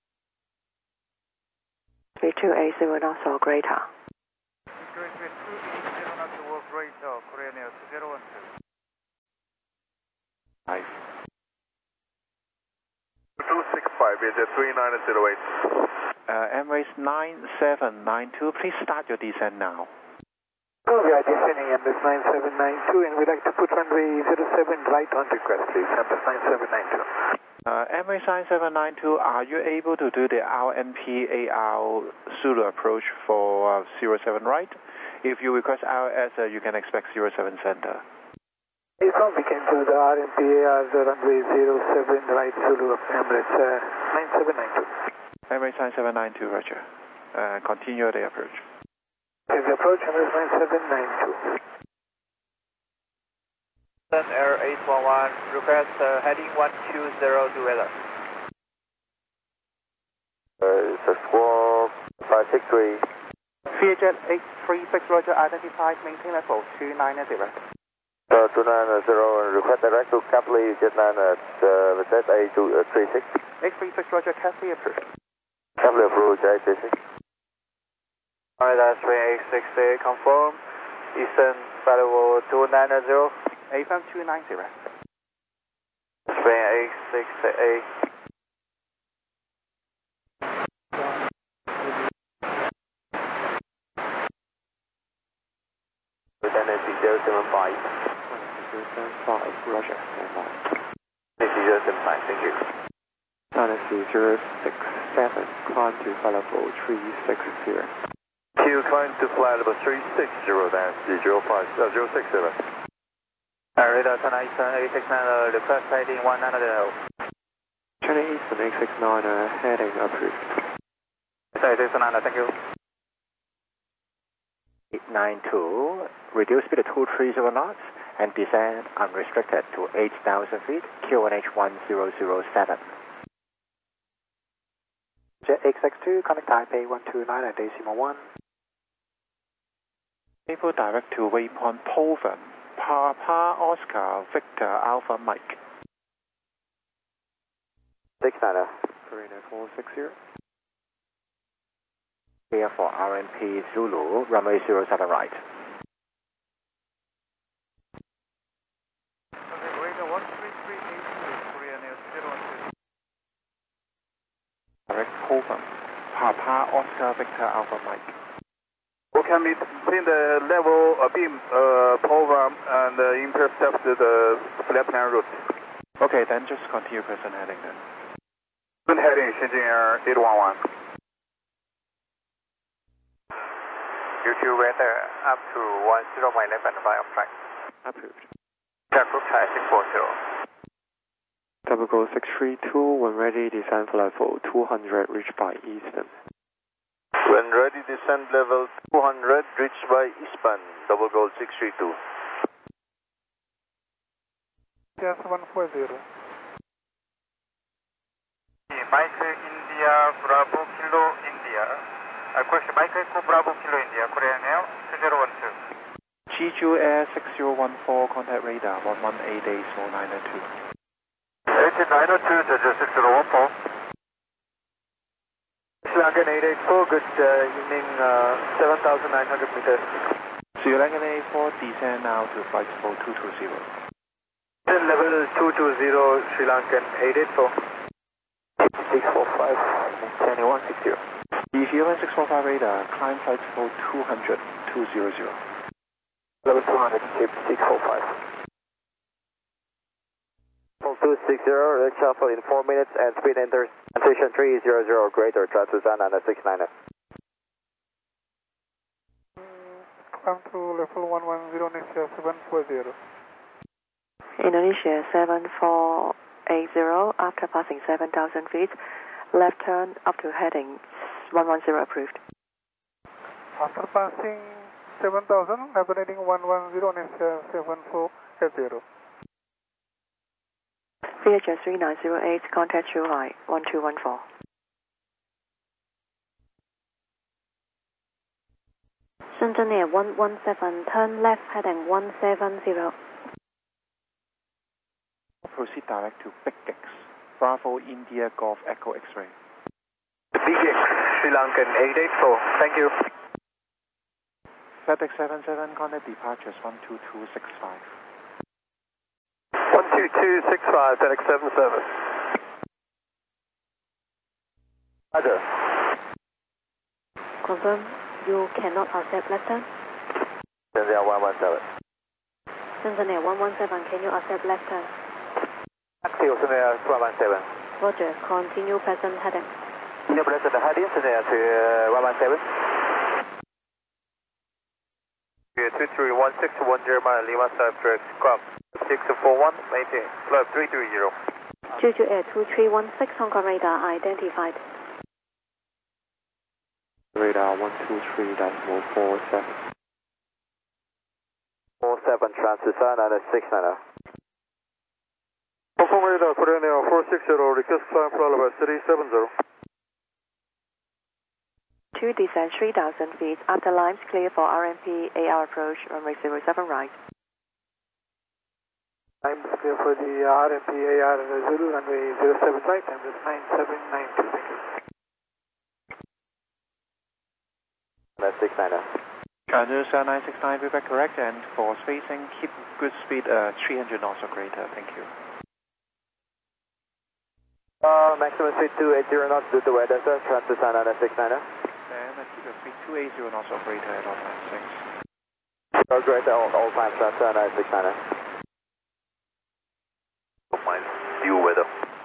Speaker 11: 3280 knots or greater.
Speaker 3: Increase with 280 knots or greater, Korean Air 012.
Speaker 10: 5.
Speaker 3: 265,
Speaker 2: Vietjet 3908.
Speaker 10: Emirates 9792, please start your descent now.
Speaker 5: We are descending Emirates 9792 and we'd like to put runway 07 right on request, please. Emirates 9792.
Speaker 10: Emirates 9792, are you able to do the RMP AR Zulu approach for 07 right? If you request RS, you can expect 07 center.
Speaker 5: If not, we can do the RMP AR runway 07 right Zulu of Emirates 9792.
Speaker 10: Emirates 9792, roger. Continue the approach.
Speaker 5: Okay, the approach Emirates 9792.
Speaker 9: Air 811, request heading 120 to weather.
Speaker 11: It's a squawk 563.
Speaker 12: Vietjet 836, roger, identified, maintain level 290.
Speaker 11: 290, request direct to Capley, Jet 9 at Vietjet A236.
Speaker 12: 836, roger, Capley approved.
Speaker 11: Capley approved, 836.
Speaker 9: Alright, that's 868, confirm. Eastern Level 290.
Speaker 12: AFM 290.
Speaker 9: Spring 868.
Speaker 11: Lieutenant 075.
Speaker 4: 075, roger, stand by.
Speaker 11: 075, thank you.
Speaker 4: Tennessee 067, climb to flight level 360.
Speaker 2: Q, climb to flight level 360, Nancy 067.
Speaker 9: Radar China Eastern 869, request heading 190.
Speaker 4: China Eastern 869, heading approved.
Speaker 9: 869, thank you.
Speaker 4: 892, reduce speed to 230 knots and descend unrestricted to 8,000 feet, QNH 1007. Jet 862, contact Taipei 129 at decimal 1.
Speaker 10: Able direct to waypoint Poven, Papa Oscar Victor Alpha Mike.
Speaker 4: 69, Korean 460. Clear for RMP Zulu, runway 07 right.
Speaker 9: Radar 13382, Korean Air 012.
Speaker 10: Direct Poven, Papa Oscar Victor Alpha Mike.
Speaker 5: We can maintain the level beam program and intercept the flight plan route.
Speaker 10: Okay, then just continue present heading then.
Speaker 5: Present heading, Shenzhen Air 811.
Speaker 9: U2 weather up to 10 mile left and right of track.
Speaker 10: Approved.
Speaker 9: Group Thai 640.
Speaker 4: Double Go 632, when ready, descend for level 200, reached by Eastern.
Speaker 11: When ready, descend level 200, reached by Eastbound, Double Gold 632.
Speaker 5: Yes, 140.
Speaker 9: Mike India Bravo Kilo India. Question Mike Echo Bravo Kilo India, Korean Air 2012.
Speaker 10: Jeju Air 6014, contact radar 118 days 4902.
Speaker 2: 18902, Jeju 6014.
Speaker 5: Sri Lankan 884, good evening, 7,900 meters.
Speaker 10: Sri Lankan 84, descend now to flight level 220.
Speaker 5: Level 220, Sri Lankan 884. 645, maintaining 160.
Speaker 10: EVO 645 radar, climb flight level 200, 200.
Speaker 5: Level 200, keep 645.
Speaker 11: 260, reach Alpha in 4 minutes and speed enter station 300, greater, try to Zana 69.
Speaker 5: Come to level 110, Indonesia 740.
Speaker 6: Indonesia 7480, after passing 7,000 feet, left turn up to heading 110 approved.
Speaker 5: After passing 7,000, navigating 110, Indonesia 7480.
Speaker 6: Vietjet 3908, contact Zhuhai 1214. Shenzhen Air 117, turn left heading 170.
Speaker 10: Proceed direct to Big X, Bravo India Golf Echo X-ray.
Speaker 5: Big X, Sri Lankan 884, thank you.
Speaker 10: FedEx 77, contact departures 12265.
Speaker 5: 12265, FedEx 77.
Speaker 3: Roger.
Speaker 6: Confirm you cannot accept left turn.
Speaker 3: Tanzania 117.
Speaker 6: Tanzania 117, can you accept left turn?
Speaker 3: Active Tanzania 117.
Speaker 6: Roger, continue present heading.
Speaker 3: Continue present heading Tanzania to 117.
Speaker 2: 231610 mile Lima South direct Squawk 641 maintain flight 330.
Speaker 6: Juju Air 2316 Hong Kong radar identified.
Speaker 4: Radar 123.47.
Speaker 11: 47 Translucent and a 690.
Speaker 2: Hong Kong radar Korean Air 460 request climb flight level 370.
Speaker 13: To descend 3,000 feet after Limes clear for RMP AR approach runway 07 right.
Speaker 5: Limes clear for the RMP AR Zulu runway 07 right, time is 9792, thank you.
Speaker 11: That's 690.
Speaker 10: Channel 969, be back correct, and for spacing, keep good speed 300 knots or greater, thank you.
Speaker 11: Maximum speed 280 knots due to weather, sir. Translucent and a 690.
Speaker 10: And keep your speed 280 knots or greater at all times, thanks.
Speaker 11: Greater all times, Translucent and a 690.
Speaker 3: Due weather.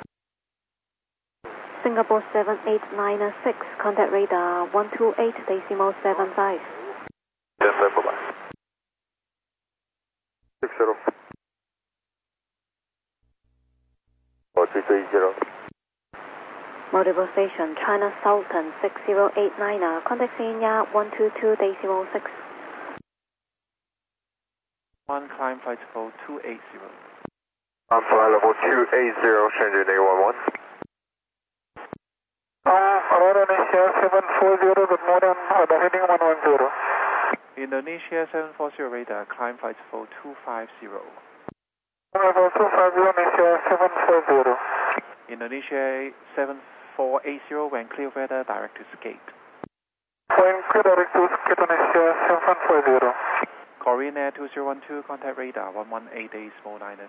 Speaker 6: Singapore 7896, contact radar 128.75.
Speaker 3: Yes, sir, bye-bye. 60. 4330.
Speaker 6: Multiple station, China Southern 6089, contact Senior 122.6.
Speaker 10: One climb flight level 280.
Speaker 2: Flight level 280, Shenzhen A11. Radar Indonesia 740, good morning, radar heading 110.
Speaker 10: Indonesia 740 radar, climb flight level 250.
Speaker 2: Level 250, Indonesia 740.
Speaker 10: Indonesia 7480, when clear weather, direct to skate.
Speaker 2: When clear direct to skate, Indonesia 740.
Speaker 10: Korean Air 2012, contact radar 118.92.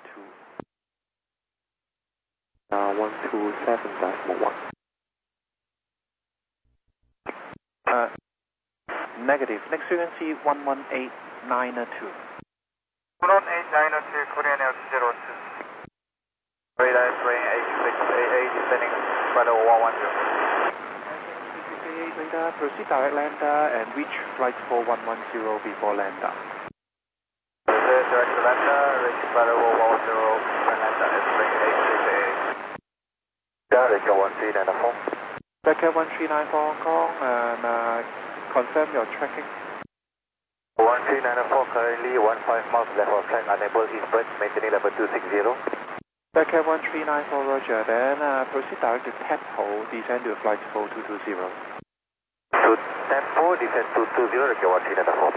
Speaker 4: 127.1.
Speaker 10: Negative. Next frequency 118.92.
Speaker 9: 118.92, Korean Air 202.
Speaker 2: Radar is range 8688, descending flight level 110.
Speaker 10: Radar, proceed direct lander and reach flight 4110 before lander.
Speaker 2: Direct to lander, reach flight level 110, and lander is range 8688.
Speaker 3: Direct 1394.
Speaker 10: Becker 1394 Hong Kong, and confirm your tracking.
Speaker 3: 1394, currently 15 miles left of track, unable eastbound, maintaining level 260.
Speaker 10: Becker 1394, roger. Then proceed direct to Tempo, descend to flight 4220.
Speaker 3: To Tempo, descend to 20, Becker 1394.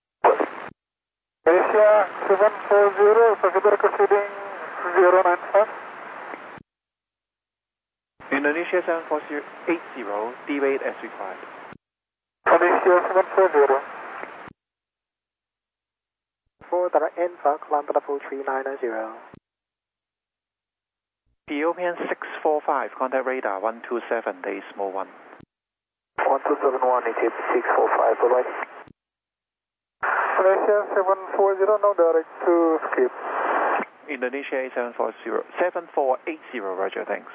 Speaker 5: Asia 740, Pacific proceeding 095.
Speaker 10: Indonesia 74080, D-rate as required.
Speaker 5: Indonesia 740.
Speaker 12: For direct Infa, climb level 3990.
Speaker 10: Ethiopian 645, contact radar 127, decimal 1.
Speaker 5: 1271, ETH 645, bye-bye. Malaysia 740, no direct to skip.
Speaker 10: Indonesia 7480, roger, thanks.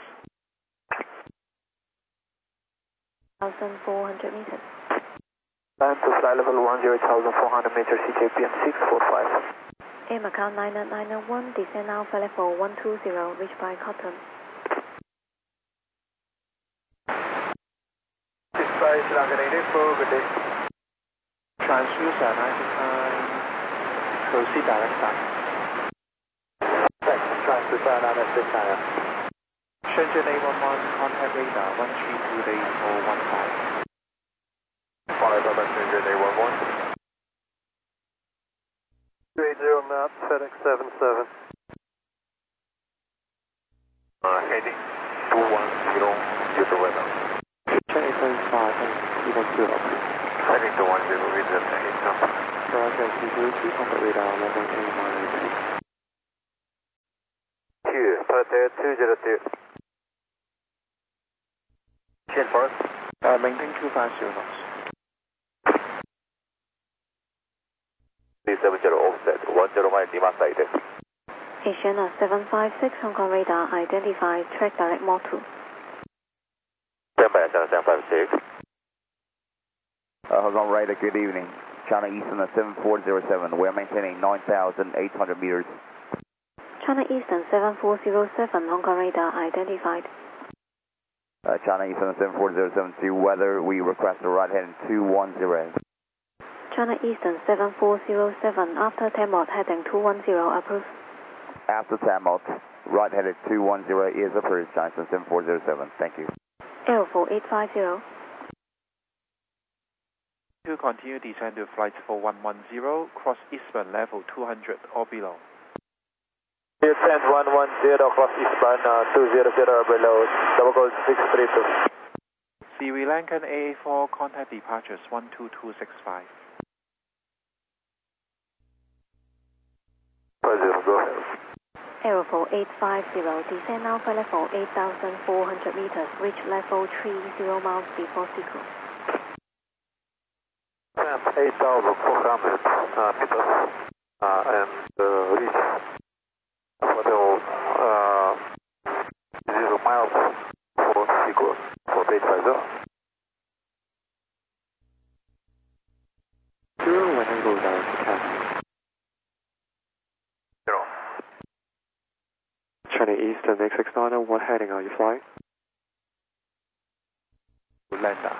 Speaker 6: 1,400 meters.
Speaker 5: Land to flight level 10,400 meters, Ethiopian 645.
Speaker 6: Air Macau 901, descend now flight level 120, reach by Cotton.
Speaker 2: This flight is Langanade for good day.
Speaker 10: Transducer 969, proceed direct back.
Speaker 11: Translucent and a 690.
Speaker 10: Shenzhen A11, contact radar 132.15.
Speaker 2: Follow up Shenzhen A11. 280 map, FedEx 77. Heading 210, due to weather.
Speaker 4: Check 875 and 210.
Speaker 2: Heading to 10 with the 8 number.
Speaker 4: Roger, 202, contact radar 118.982.
Speaker 2: Q, Pattaya 202.
Speaker 3: Shit for us.
Speaker 10: Maintain 250 knots.
Speaker 3: 370 offset, 10 Lima side.
Speaker 6: Asiana 756, Hong Kong radar, identified, track direct mode 2.
Speaker 3: Stand by, China 756.
Speaker 14: Hong Kong radar, good evening. China Eastern 7407, we're maintaining 9,800 meters.
Speaker 6: China Eastern 7407, Hong Kong radar, identified.
Speaker 14: China Eastern 7407 to weather, we request a right heading 210.
Speaker 6: China Eastern 7407, after 10 mode, heading 210, approved.
Speaker 14: After 10 mode, right headed 210 is approved, China Eastern 7407, thank you.
Speaker 6: Aero 4850.
Speaker 10: To continue descend to flight 4110, cross Eastbourne level 200 or below.
Speaker 7: Descend 110, cross Eastbourne 200 below, double gold 632.
Speaker 10: Sri Lankan AA4, contact departures 12265.
Speaker 3: Go ahead.
Speaker 6: Aero 4850, descend now for level 8,400 meters, reach level 30 miles before sequence.
Speaker 3: 8,400 meters and reach level 0 miles for sequence for 850.
Speaker 4: When I go down to taxi. China Eastern X690, what heading are you flying?
Speaker 10: Lander.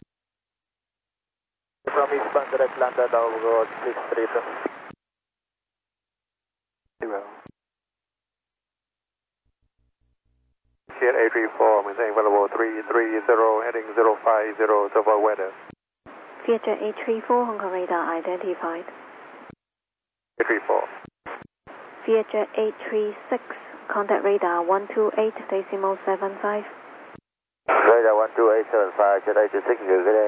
Speaker 7: From Eastbourne direct London, double gold 632.
Speaker 10: 0.
Speaker 7: Share 834, maintaining level 330, heading 050 to avoid weather.
Speaker 6: Vietjet 834, Hong Kong radar, identified.
Speaker 7: 834.
Speaker 6: Vietjet 836, contact radar 128.75.
Speaker 3: Radar 12875, Jet 826, good day.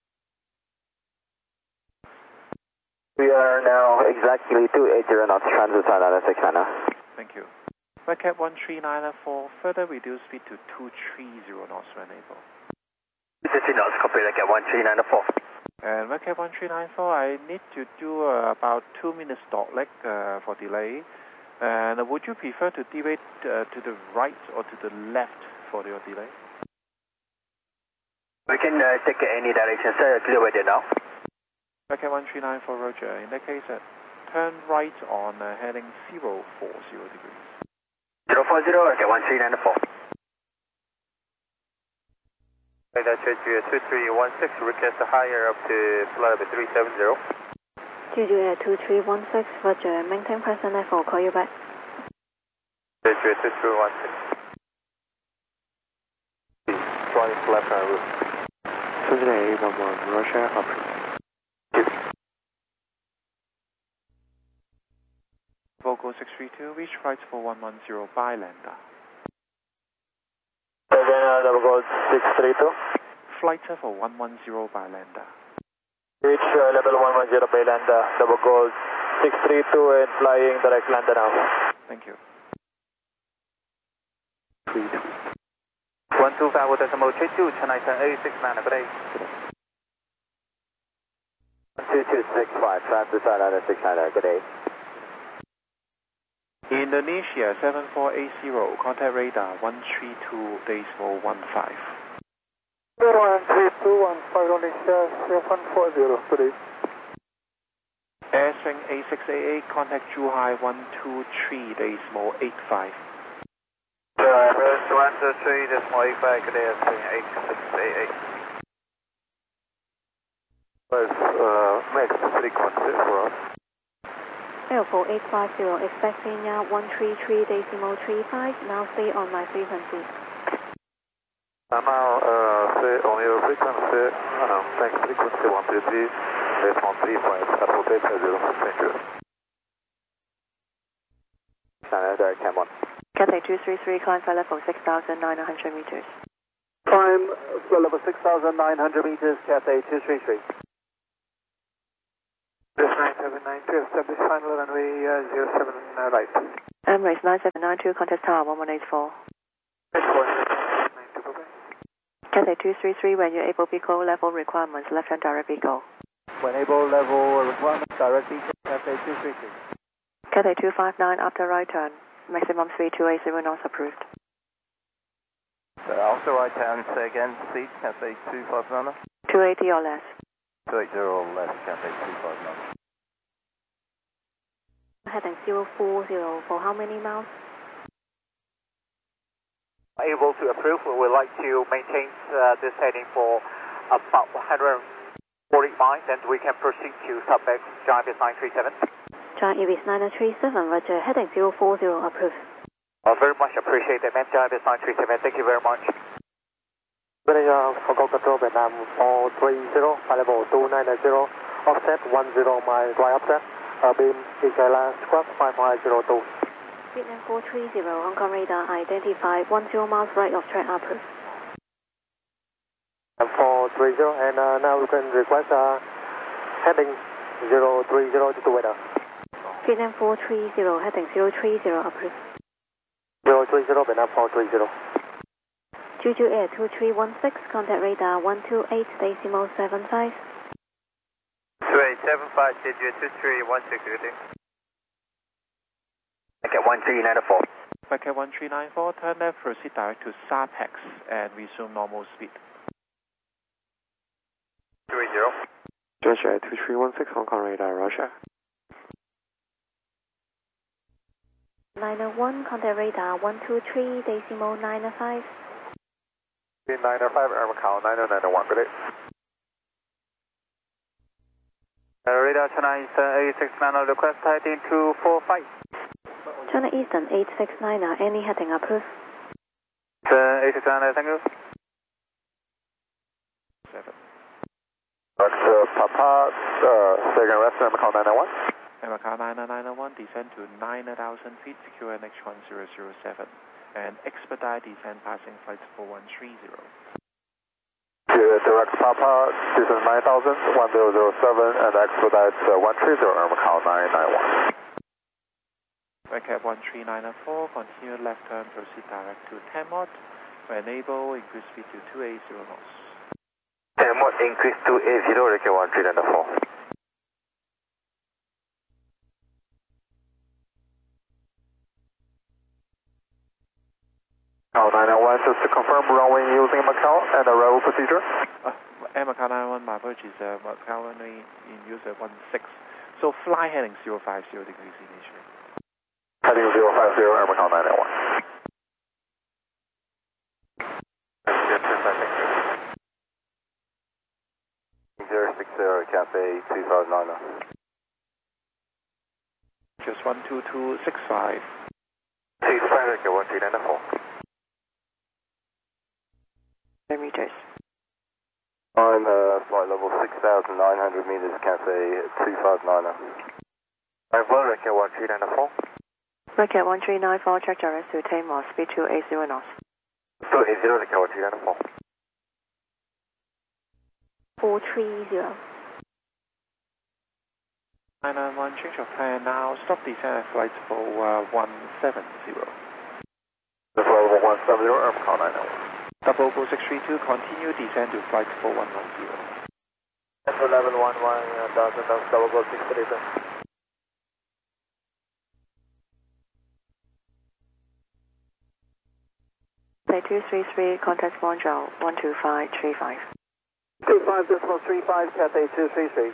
Speaker 3: We are now exactly 280 knots, transit sign on 690.
Speaker 10: Thank you. Redcap 13994, further reduce speed to 230 knots when able.
Speaker 3: 230 knots, copy Redcap 13994.
Speaker 10: And Redcap 1394, I need to do about 2 minutes dot leg for delay. And would you prefer to deviate to the right or to the left for your delay?
Speaker 3: We can take any direction, sir. Clear weather now.
Speaker 10: Redcap 1394, Roger. In that case, turn right on heading 040 degrees.
Speaker 3: 040, Redcap 1394.
Speaker 2: Radar check 2316, request higher up to flight level 370.
Speaker 6: Juju Air 2316, Roger, maintain present level, call you back.
Speaker 2: Juju 2316.
Speaker 3: Flying left hand route.
Speaker 4: Sunday 811, Russia, approved.
Speaker 10: Volgo 632, reach flight 4110 by Lander.
Speaker 7: Again, double gold 632.
Speaker 10: Flight 4110 by Lander.
Speaker 7: Reach level 110 by Lander, double gold 632 and flying direct Lander now.
Speaker 10: Thank you.
Speaker 12: 125.32, Chennai 869, good day.
Speaker 3: 2265, transit sign on 690, good day.
Speaker 10: Indonesia 7480, contact radar 132.15.
Speaker 5: 013215 Indonesia 7140, good day.
Speaker 10: Airswing A688, contact Zhuhai 123.85.
Speaker 2: First 123.85, good day, Airswing A688.
Speaker 3: Next frequency for us.
Speaker 6: Air 4850, expect Kenya 133.35, now stay on my frequency.
Speaker 3: Now stay on your frequency, next frequency 133, less 135, approach 850, thank you. China direct cam 1.
Speaker 13: Cathay 233, climb flight level 6,900 meters.
Speaker 5: Climb flight level 6,900 meters, Cathay 233. This 9792, establish final runway 07 right.
Speaker 13: Emirates 9792, contact tower 1184. Cathay 233, when you're able, Pico, level requirements, left hand direct Pico.
Speaker 5: When able, level requirements, direct Pico, Cathay 233.
Speaker 13: Cathay 259, after right turn, maximum speed 280 knots approved.
Speaker 11: After right turn, say again, speed, Cathay 259.
Speaker 13: 280 or less.
Speaker 11: 280 or less, Cathay 259.
Speaker 6: Heading 040 for how many miles?
Speaker 12: Able to approve, we would like to maintain this heading for about 140 miles, and we can proceed to subject Jarvis 937.
Speaker 6: Giant Ibis 937, Roger, heading 040, approved.
Speaker 12: Very much appreciate that, man. Jarvis 937, thank you very much.
Speaker 7: For control Vietnam 430, flight level 290, offset 10 miles right offset, beam Ikela squawk 5502.
Speaker 6: Vietnam 430, Hong Kong radar identified 10 miles right of track, approved.
Speaker 7: 430, and now we can request heading 030 to weather.
Speaker 6: Vietnam 430, heading 030, approved.
Speaker 7: 030, Vietnam 430.
Speaker 6: Juju Air 2316, contact radar 128.75.
Speaker 2: 2875, Jeju 2316, good day.
Speaker 11: Packet 1394.
Speaker 10: Packet 1394, turn left, proceed direct to SAPEX and resume normal speed.
Speaker 2: 30.
Speaker 15: Georgia 2316, Hong Kong radar, Russia.
Speaker 6: 901, contact radar 123.95.
Speaker 2: 905, Air Macau 9091, good day. Radar China Eastern 869, request heading 245.
Speaker 6: China Eastern 869, any heading approved.
Speaker 2: 869, thank you. Papa, second rest, Air Macau 991.
Speaker 10: Air Macau 9991, descend to 9,000 feet, secure NH 1007. And expedite descent passing flights 4130.
Speaker 2: Direct Papa, descend 9,000, 1007, and expedite 130, Air Macau 991.
Speaker 10: Packet 13904, continue left turn, proceed direct to 10 mod. When able, increase speed to 280 knots.
Speaker 2: 10 mod, increase to 80, Packet 13904. Macau 991, just to confirm runway using Macau and arrival procedure.
Speaker 10: Air Macau 991, my approach is Macau runway in use at 16. So fly heading 050 degrees initially.
Speaker 2: Heading 050, Air Macau 991. 060, Cathay 259.
Speaker 10: Just 12265.
Speaker 2: 65, 1394.
Speaker 13: 10 meters.
Speaker 2: I'm flight level 6,900 meters, Cathay 259. I'm Record 1394.
Speaker 13: Record 1394, check direct to 10 miles, speed 280 knots.
Speaker 2: 280, Record 1394.
Speaker 6: 430.
Speaker 10: 991, change of plan now, stop descent at flights for 170.
Speaker 2: The flight level 170, Air Macau 991.
Speaker 10: Double 4632, continue descend to flights 4110.
Speaker 2: 1111, that's double 632.
Speaker 13: Say 233, contact Montreal 12535.
Speaker 5: 25.35, Cathay 233.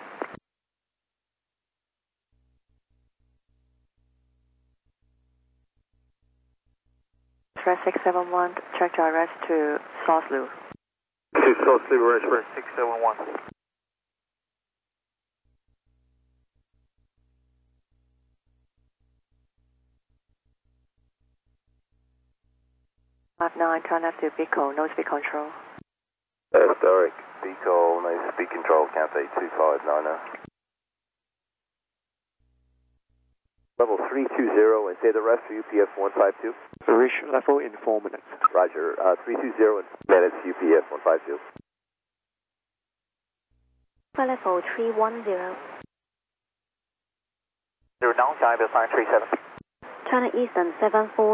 Speaker 13: Express 671, check direct to Sausalito.
Speaker 2: To Sausalito, Express 671.
Speaker 13: Map 9, turn left to Pico, no speed control.
Speaker 2: Derek, Pico, no speed control, Cathay 2590. Level 320 and say the rest for UPF 152.
Speaker 15: Reach level in 4 minutes.
Speaker 2: Roger, 320 and minutes UPF 152.
Speaker 6: Flight level 310.
Speaker 12: You're now, Jarvis 937.
Speaker 6: China Eastern 74.